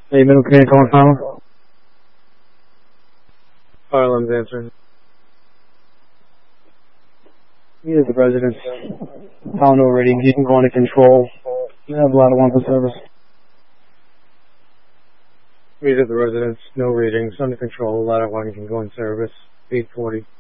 Hey, Middle Canadian calling Harlem. Harlem's answering. He is the residence. Found no ratings. You can go into control. You have a lot of one for service. Meet at the residence, no readings, under control, ladder 1 can go in service, 840.